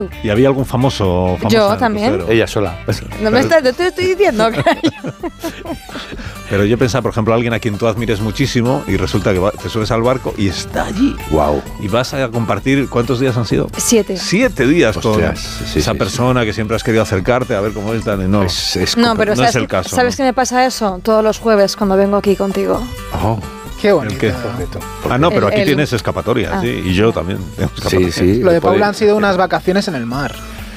¿Y había algún famoso Yo también. crucero? Ella sola. No te estoy diciendo. Pero yo pensaba, por ejemplo, a alguien a quien tú admires muchísimo y resulta que te subes al barco y está allí. Wow. Y vas a compartir, ¿cuántos días han sido? 7. 7 días. Ostras, con sí, esa sí, persona que siempre has querido acercarte a ver cómo es. No, No, pero no es el caso. ¿sabes qué me pasa eso? Todos los jueves cuando vengo aquí contigo. Oh. Qué bonito. ¿El qué? Ah, no, pero aquí tienes escapatoria, sí, y yo también tengo escapatoria. Sí, sí. Lo de Paula han sido unas vacaciones en el mar.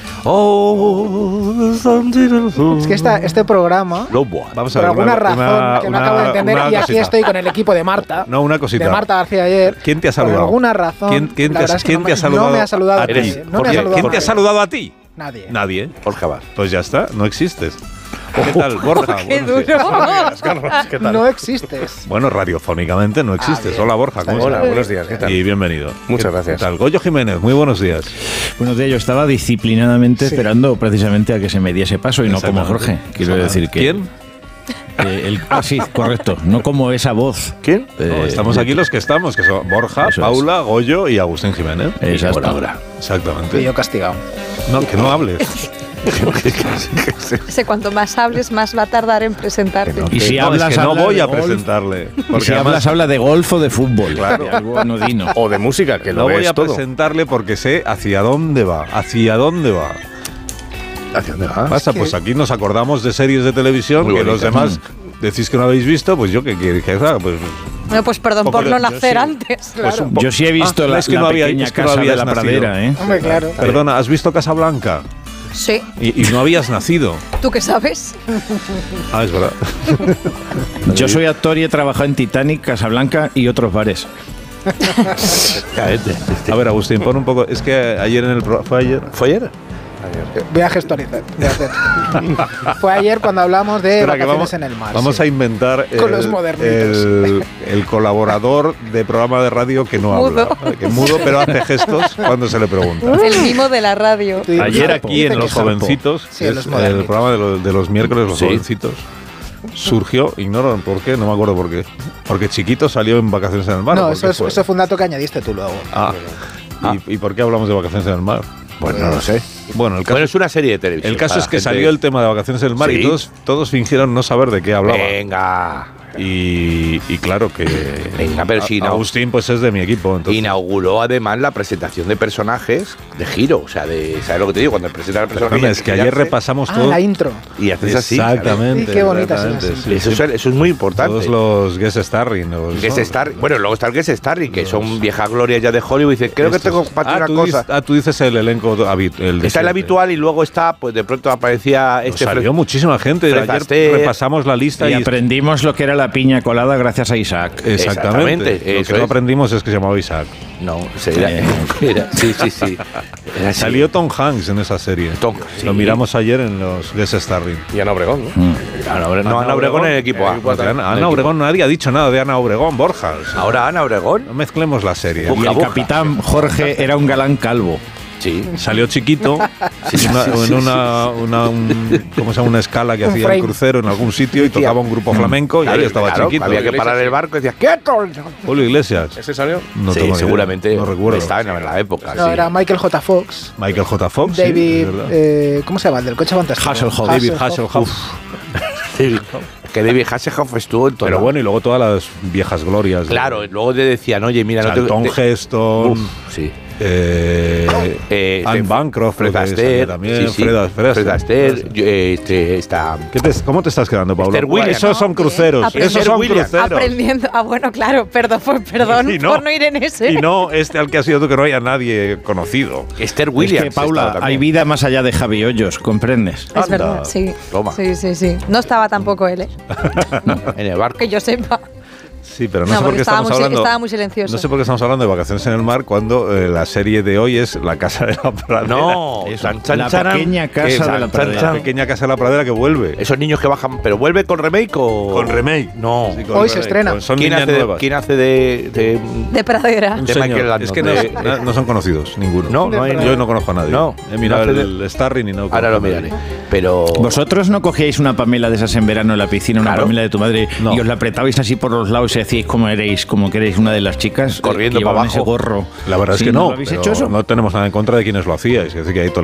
Es que este programa, Vamos a por ver, alguna razón que no acabo de entender, y aquí estoy con el equipo de Marta. No, una cosita. De Marta García ayer. ¿Quién te ha saludado? Por alguna razón. ¿Quién la verdad es que te ha saludado? No me ha saludado a ti. nadie. No me ha saludado ¿Quién te ha saludado a ti? Nadie. Nadie. Borja Bar. Pues ya está, no existes. ¿Qué tal, Borja? ¡Qué Bueno, sí. duro! ¿Qué tal? No existes. Bueno, radiofónicamente no existes. bien. Hola, Borja, ¿cómo Hola, estás? buenos días, ¿qué tal? Y bienvenido. Muchas gracias. ¿Qué tal? Goyo Jiménez, muy buenos días. Buenos días, yo estaba disciplinadamente esperando precisamente a que se me diese paso y no como Jorge. Quiero decir que... ¿Quién? Sí, correcto. No como esa voz. ¿Quién? No, estamos aquí los que estamos, que son Borja, Eso Paula, Goyo y Agustín Jiménez. Exacto. Por ahora. Exactamente. Y yo castigado. No, que no hables. Sé, cuanto más hables, más va a tardar en presentarte. Y si No, hablas, es que no habla voy de a golf. presentarle. Y Porque si además hablas, habla de golf o de fútbol. Claro. De algo anodino. O de música, que no lo voy ves a todo. presentarle porque sé hacia dónde va. ¿Hacia dónde va? ¿Hacia dónde vas? Pasa, pues aquí nos acordamos de series de televisión Muy que los bonitas. demás decís que no habéis visto, pues yo qué quiero que haga, pues Bueno, pues perdón Poco por de- no yo nacer sí. antes. Pues un poco. Yo sí he visto Ah, la, es que la no había- pequeña es que no casa de habías la nacido. pradera, ¿eh? Hombre, claro. Perdona, ¿has visto Casablanca? Sí. Y no habías nacido. ¿Tú qué sabes? Ah, es verdad. Yo soy actor y he trabajado en Titanic, Casablanca y otros bares. A ver, Agustín, pon un poco. Es que ayer en el ¿fue ayer? ¿Fue ayer? Voy a gestorizar. Fue ayer cuando hablamos de Espera, que vacaciones en el mar. Vamos sí. a inventar Con los modernitos. el colaborador de programa de radio que no Mudo. habla. Que mudo, pero hace gestos cuando se le pregunta. El mimo de la radio. Sí, Ayer Harpo. aquí Dice en que Los Harpo. Jovencitos, Sí, que Los es Modernitos. el programa de los miércoles, Los Sí. Jovencitos, surgió, ignoro por qué, no me acuerdo por qué. Porque Chiquito salió en Vacaciones en el Mar. No, ¿por eso, qué fue? eso fue un dato que añadiste tú luego. Ah. ¿Y por qué hablamos de Vacaciones en el Mar? Pues no lo sé. Bueno, el caso, Bueno, es una serie de televisión. el caso para es que gente- salió el tema de Vacaciones en el Mar Sí. y todos fingieron no saber de qué hablaba. Venga. Y claro que Venga, pero si no- Agustín pues es de mi equipo. Entonces, Inauguró además la presentación de personajes de giro. O sea, ¿sabes lo que te digo? Cuando presentan al personaje. perdona, es que ayer repasamos todo. La intro. Y haces así. Exactamente. Sí, qué bonita exactamente, es la sí, sí. Eso es muy importante. Todos los guest starring. Guest Star, bueno, luego está el Guest Starring, que son viejas glorias ya de Hollywood. Y dice, creo que tengo para ti una cosa. Tú dices el elenco el de Está el siempre. habitual y luego está, pues de pronto aparecía Pues este salió muchísima gente. Fred Ayer Astaire. repasamos la lista Y y aprendimos lo que era la piña colada gracias a Isaac. exactamente. Exactamente, Lo eso que no es. aprendimos es que se llamaba Isaac. No, sí. Era así. Salió Tom Hanks en esa serie. Tom, Lo sí. miramos ayer en los Guest Starring. Y Ana Obregón, ¿no? Ana Obregón en el equipo A. Ana Obregón, nadie ha dicho nada de Ana Obregón, Borja. O sea, Ahora Ana Obregón. no mezclemos la serie. Y el capitán Jorge era un galán calvo. Sí. Salió Chiquito en ¿cómo se llama? Una escala que Un hacía el frame. crucero en algún sitio y tocaba un grupo flamenco y ahí estaba Claro, Chiquito. había que parar el barco y decía, ¡quieto! Julio Iglesias. ¿Ese salió? No sí, tengo ni idea. seguramente. No recuerdo. Estaba en la época. No, sí. era Michael J. Fox. Michael J. Fox. sí, David. es verdad. ¿Cómo se llama? El del coche fantástico. Hasselhoff. David Hasselhoff. Que David Hasselhoff estuvo en todo. Pero bueno, y luego todas las viejas glorias. Claro, luego te decían, oye, mira, Charlton Heston. Uf, sí. Anne Bancroft, Fred creo que Astaire, salía también. sí, sí. Fred Fred Astaire, está... ¿Cómo te estás quedando, Pablo? Esther Williams. Esos son cruceros. Aprender. Esos son Williams. cruceros. Aprendiendo. Ah, bueno, claro, perdón Y no. por no ir en ese. Y no al que ha sido tú, que no haya nadie conocido. Esther Williams. Es que, Paula, estaba hay también. vida más allá de Javi Hoyos, ¿comprendes? Es verdad, sí. Toma. Sí. No estaba tampoco él, En el barco. que yo sepa. Sí, pero no, No, sé por porque qué estamos hablando. estaba muy silencioso. No sé por qué estamos hablando de Vacaciones en el Mar cuando la serie de hoy es La Casa de la Pradera. No, La pequeña casa de la pradera. La pequeña Casa de la Pradera que vuelve. Esos niños que bajan, ¿pero vuelve con remake o...? Con remake. No. Sí, con Hoy se remake. estrena. Son ¿Quién niñas hace, nuevas. ¿Quién hace de De pradera. Un de señor. Michael Landon? Es que no son conocidos, ninguno. No hay yo no conozco a nadie. No. He mirado No hace el Starring y no. Ahora conozco lo a nadie. miraré. Pero... ¿Vosotros no cogíais una Pamela de esas en verano en la piscina, una Claro. Pamela de tu madre, No. y os la apretabais así por los lados y hacíais como que erais una de las chicas? Corriendo que llevaban para abajo. ese gorro. La verdad es Sí, que no. ¿Lo habéis pero hecho eso? No tenemos nada en contra de quienes lo hacíais. Es decir, que hay